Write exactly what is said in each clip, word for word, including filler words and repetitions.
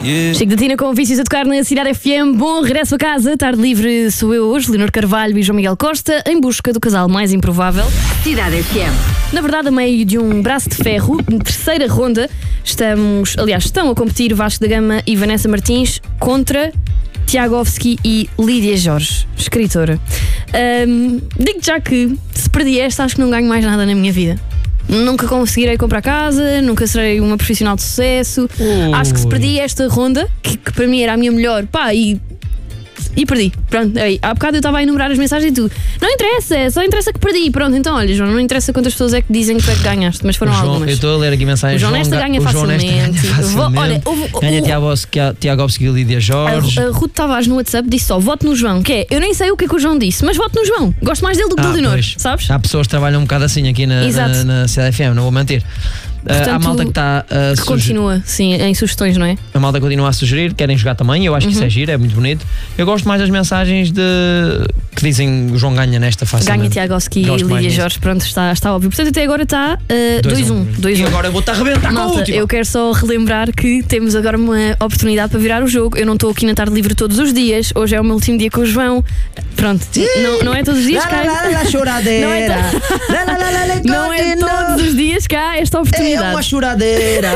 Yeah. Chico da Tina com vícios a tocar na Cidade F M. Bom regresso a casa. Tarde livre sou eu hoje, Leonor Carvalho e João Miguel Costa, em busca do casal mais improvável. Cidade F M. Na verdade, a meio de um braço de ferro, na terceira ronda, estamos, aliás, estão a competir Vasco da Gama e Vanessa Martins contra Tiagovski e Lídia Jorge, escritora. Um, digo já que, se perdi esta, acho que não ganho mais nada na minha vida. Nunca conseguirei comprar casa, nunca serei uma profissional de sucesso. Ui. Acho que se perdi esta ronda, que, que para mim era a minha melhor, pá, e, e perdi. Pronto, aí, há bocado eu estava a enumerar as mensagens e tu, não interessa, só interessa que perdi. Pronto, então olha, João, não interessa quantas pessoas é que dizem que tu é que ganhaste, mas foram O João, algumas. eu estou a ler aqui mensagens. O João Nesta ganha o João Nesta facilmente. ganha facilmente. Vou- olha, houve- ganha o- Tiagovski, Tiagovski e Lídia Jorge. A, a Ruth Tavares no WhatsApp disse só, voto no João, que é, eu nem sei o que é que o João disse, mas voto no João. Gosto mais dele do que do Ah, Leonor, pois. sabes? Há pessoas que trabalham um bocado assim aqui na, Exato. na, na C D F M, não vou mentir. Uh, há Portanto, malta que está a Que continua, sim, em sugestões, não é? A malta continua a sugerir, querem jogar também, eu acho que isso é giro, é muito bonito. Eu gosto mais das mensagens de que dizem o João ganha nesta fase. Ganha Tiagovski e Gosto mais Lídia disso. Jorge, pronto, está, está óbvio. Portanto, até agora está uh, dois um. E agora eu vou-te arrebentar com a Malta, última. eu quero só relembrar que temos agora uma oportunidade para virar o jogo. Eu não estou aqui na tarde livre todos os dias. Hoje é o meu último dia com o João. Pronto, não, não é todos os dias cá. choradeira. Não é to- Não é todos os dias cá esta oportunidade. choradeira.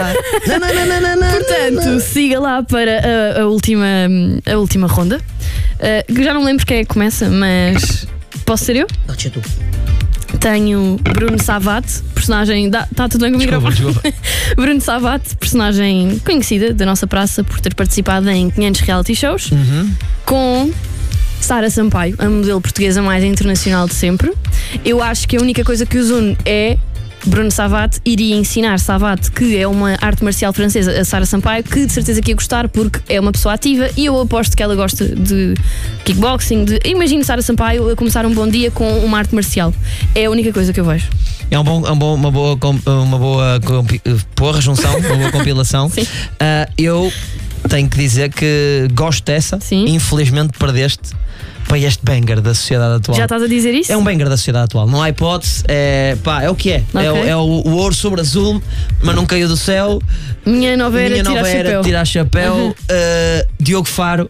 Portanto, siga lá para a, a última, a última ronda. Uh, que já não lembro quem é que começa, mas posso ser eu? Não, tu. Tenho Bruno Savate, personagem. Está tudo bem com o Desculpa, microfone? desculpa. Bruno Savate, personagem conhecida da nossa praça por ter participado em quinhentos reality shows, Uhum. com Sara Sampaio, a modelo portuguesa mais internacional de sempre. Eu acho que a única coisa que os une é Bruno Savate iria ensinar Savate, que é uma arte marcial francesa, a Sara Sampaio, que de certeza que ia gostar porque é uma pessoa ativa e eu aposto que ela gosta de kickboxing. De... Imagino Sara Sampaio a começar um bom dia com uma arte marcial. É a única coisa que eu vejo. É um bom, é um bom, uma boa, com- uma boa compi- porra, junção, uma boa compilação. Sim. Ah, eu tenho que dizer que gosto dessa. Sim. Infelizmente perdeste para este banger da sociedade atual. Já estás a dizer isso? É um banger da sociedade atual, não há hipótese, é, pá, é o que é. É, o- Ok. é o, o ouro sobre azul, mas não caiu do céu. Minha nova era Minha tirar nova era chapéu. tirar chapéu. Uhum. Uh, Diogo Faro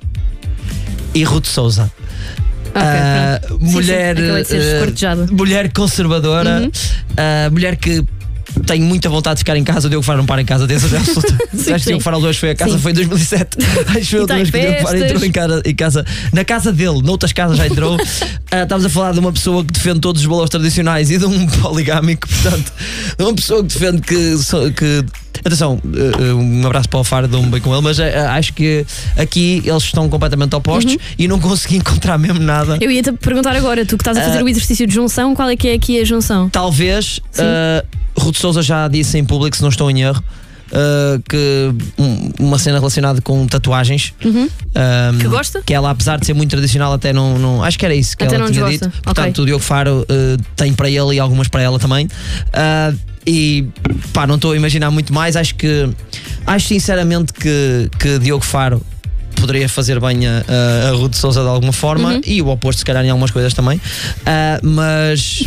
e Ruth Souza. Ok, Uh, pronto. Sim, mulher, sim, acabei de ser uh, esquartejada. mulher conservadora, Uhum. uh, mulher que tem muita vontade de ficar em casa. O Diogo Faro não para em casa, tem certeza absoluta. Sim, Acho que o sim. Diogo Faro hoje foi a casa, Sim. foi em dois mil e sete. Acho que foi a E última tem vez que o Diogo Faro festas. entrou em casa, em casa. Na casa dele, noutras casas já entrou. Uh, estamos a falar de uma pessoa que defende todos os valores tradicionais e de um poligâmico, portanto, de uma pessoa que defende que. so- que atenção, uh, uh, um abraço para o Faro, dou-me bem com ele, mas uh, acho que aqui eles estão completamente opostos Uhum. e não consegui encontrar mesmo nada. Eu ia-te perguntar agora, tu que estás a fazer Ah. o exercício de junção, qual é que é aqui a junção? Talvez, Sim. uh, Ruth Souza já disse em público, se não estou em erro, uh, que um- uma cena relacionada com tatuagens. Uhum. um, Que gosta? Que ela, apesar de ser muito tradicional, até não. não acho que era isso que Até ela não tinha desgosta. dito. Portanto, Ok. o Diogo Faro uh, tem para ele e algumas para ela também. Uh, e pá, não estou a imaginar muito mais. Acho que. Acho sinceramente que, que Diogo Faro poderia fazer bem a, a, a Ruth Souza de alguma forma, Uhum. e o oposto, se calhar, em algumas coisas também. Uh, mas.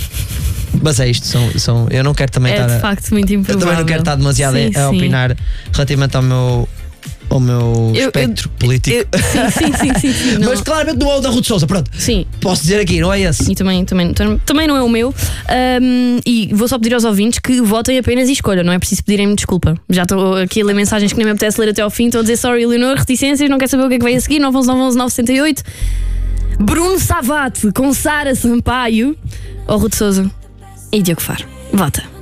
Mas é isto, são, são, eu não quero também É estar de a, facto muito eu improvável. também não quero estar demasiado Sim, a, a sim. opinar relativamente ao meu, ao meu Eu- eu- espectro político. Eu- sim, sim, sim, sim, sim, não. Mas claramente não é o da Ruth Souza, pronto. Sim. Posso dizer aqui, não é esse? E também, também, tam- também não é o meu. Ahm, e vou só pedir aos ouvintes que votem apenas e escolham, não é preciso pedirem-me desculpa. Já estou aqui a ler mensagens que nem me apetece ler até ao fim. Estou a dizer sorry, Leonor, reticências, não quer saber o que é que vai a seguir. nove um um nove nove sete oito. Bruno Savate com Sara Sampaio ou Ruth Souza e Diogo Faro. Vota.